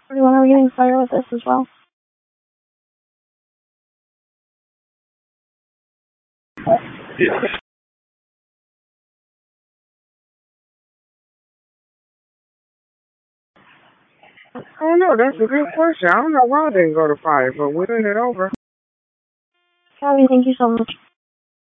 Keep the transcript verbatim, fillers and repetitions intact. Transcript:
Or do you want to getting started with this as well? Yeah. I don't know. That's a good question. I don't know why I didn't go to five, but we sent it over. Abby, thank you so much.